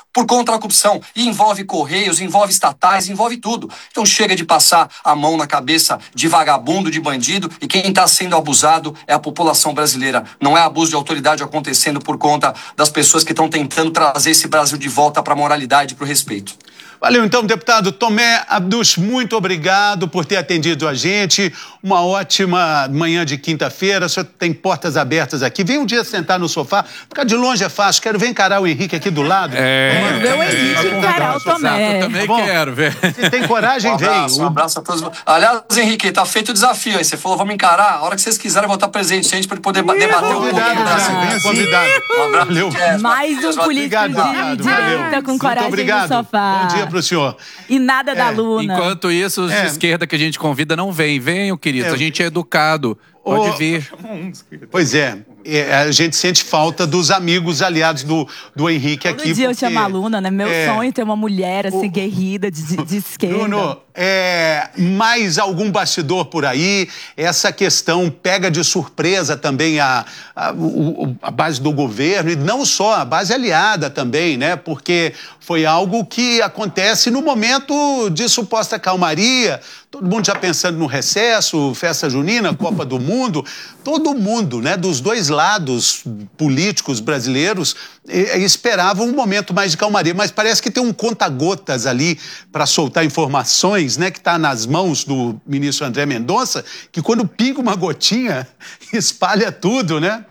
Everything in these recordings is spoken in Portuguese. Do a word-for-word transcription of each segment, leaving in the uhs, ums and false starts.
por conta da corrupção. E envolve Correios, envolve estatais, envolve tudo. Então chega de passar a mão na cabeça de vagabundo, de bandido, e quem está sendo abusado é a população brasileira. Não é abuso de autoridade acontecendo por conta das pessoas que estão tentando trazer esse Brasil de volta para a moralidade e para o respeito. Valeu, então, deputado Tomé Abdus, muito obrigado por ter atendido a gente. Uma ótima manhã de quinta-feira. O senhor tem portas abertas aqui. Vem um dia sentar no sofá. Ficar de longe é fácil. Quero ver encarar o Henrique aqui do lado. É. Quero ver o Henrique encarar o Tomé. Eu também Tá bom? quero ver. Se tem coragem, Um abraço, vem. um abraço a todos. Aliás, Henrique, tá feito o desafio aí. Você falou, vamos encarar. A hora que vocês quiserem botar presente a gente para poder debater um pouquinho do Brasil. Venha convidado. Um abraço. Valeu. Mais um político Obrigado, de obrigado, direita valeu. com coragem Muito obrigado. no sofá. Bom dia pro senhor. E nada da É, Luna. Enquanto isso, os É. de esquerda que a gente convida não vêm. Venham, queridos. É. A gente é educado. Pode Ô, vir. Pois é, é, a gente sente falta dos amigos aliados do, do Henrique Todo aqui. dia eu porque, chamo a Luna, né? Meu é, sonho é ter uma mulher assim, o- guerrida, de, de esquerda. Bruno, é, mais algum bastidor por aí? Essa questão pega de surpresa também a, a, o- a base do governo, e não só, a base aliada também, né? Porque foi algo que acontece no momento de suposta calmaria, todo mundo já pensando no recesso, festa junina, Copa do Mundo, todo mundo, né, dos dois lados políticos brasileiros eh, esperava um momento mais de calmaria, mas parece que tem um conta-gotas ali para soltar informações, né, que está nas mãos do ministro André Mendonça, que quando pinga uma gotinha, espalha tudo, né?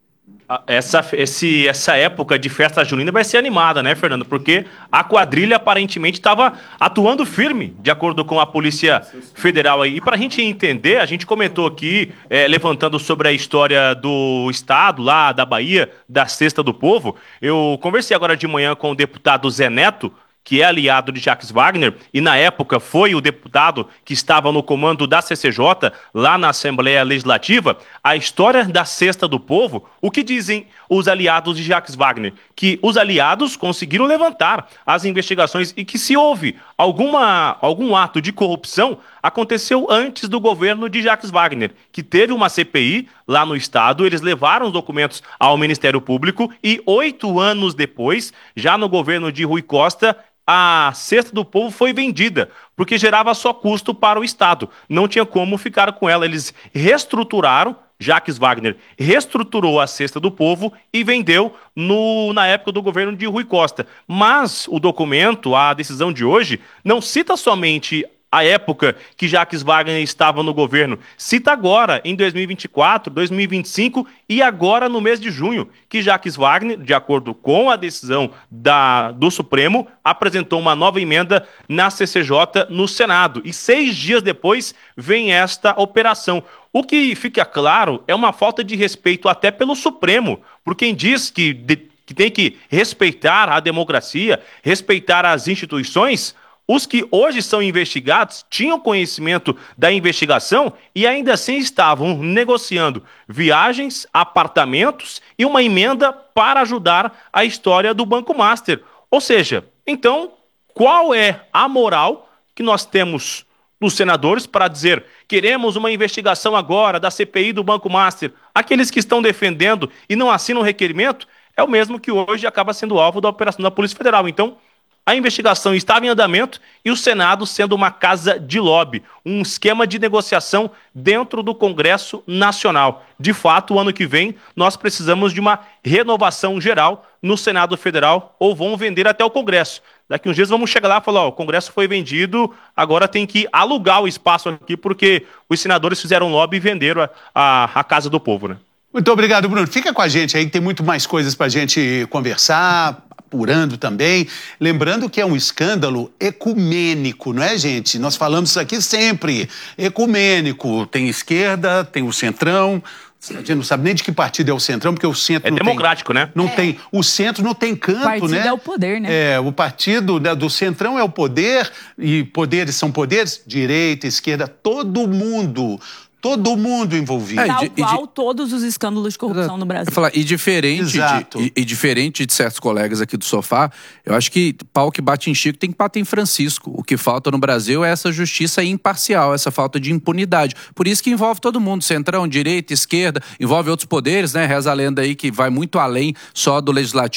Essa, esse, essa época de festa junina vai ser animada, né, Fernando? Porque a quadrilha aparentemente estava atuando firme, de acordo com a Polícia Federal aí. E para a gente entender, a gente comentou aqui, é, levantando sobre a história do estado, lá da Bahia, da Cesta do Povo. Eu conversei agora de manhã com o deputado Zé Neto, que é aliado de Jacques Wagner, e na época foi o deputado que estava no comando da C C J, lá na Assembleia Legislativa. A história da Cesta do Povo, o que dizem os aliados de Jacques Wagner? Que os aliados conseguiram levantar as investigações e que se houve alguma, algum ato de corrupção, aconteceu antes do governo de Jacques Wagner, que teve uma C P I lá no estado, eles levaram os documentos ao Ministério Público e oito anos depois, já no governo de Rui Costa, a Cesta do Povo foi vendida, porque gerava só custo para o Estado. Não tinha como ficar com ela. Eles reestruturaram, Jacques Wagner reestruturou a Cesta do Povo e vendeu no, na época do governo de Rui Costa. Mas o documento, a decisão de hoje, não cita somente a época que Jacques Wagner estava no governo, cita agora, em dois mil e vinte e quatro, dois mil e vinte e cinco e agora no mês de junho, que Jacques Wagner, de acordo com a decisão da, do Supremo, apresentou uma nova emenda na C C J no Senado. E seis dias depois vem esta operação. O que fica claro é uma falta de respeito até pelo Supremo, por quem diz que, de, que tem que respeitar a democracia, respeitar as instituições. Os que hoje são investigados tinham conhecimento da investigação e ainda assim estavam negociando viagens, apartamentos e uma emenda para ajudar a história do Banco Master. Ou seja, então, qual é a moral que nós temos dos senadores para dizer queremos uma investigação agora da C P I do Banco Master? Aqueles que estão defendendo e não assinam o requerimento é o mesmo que hoje acaba sendo alvo da operação da Polícia Federal. Então, a investigação estava em andamento e o Senado sendo uma casa de lobby, um esquema de negociação dentro do Congresso Nacional. De fato, o ano que vem, nós precisamos de uma renovação geral no Senado Federal ou vão vender até o Congresso. Daqui uns dias vamos chegar lá e falar, ó, o Congresso foi vendido, agora tem que alugar o espaço aqui porque os senadores fizeram lobby e venderam a, a, a Casa do Povo, né? Muito obrigado, Bruno. Fica com a gente aí, que tem muito mais coisas para a gente conversar, apurando também. Lembrando que é um escândalo ecumênico, não é, gente? Nós falamos isso aqui sempre. Ecumênico. Tem esquerda, tem o centrão. A gente não sabe nem de que partido é o centrão, porque o centro É não democrático, tem, né? Não É. tem, o centro não tem canto, O partido né? é o poder, né? É, o partido, né, do centrão é o poder, e poderes são poderes, direita, esquerda, todo mundo, todo mundo envolvido. É, e Tal de- e de- qual todos os escândalos de corrupção no Brasil. Eu falar, e diferente, Exato. de, e, e diferente de certos colegas aqui do sofá, eu acho que pau que bate em Chico tem que bater em Francisco. O que falta no Brasil é essa justiça imparcial, essa falta de impunidade. Por isso que envolve todo mundo, centrão, direita, esquerda, envolve outros poderes, né? Reza a lenda aí que vai muito além só do legislativo.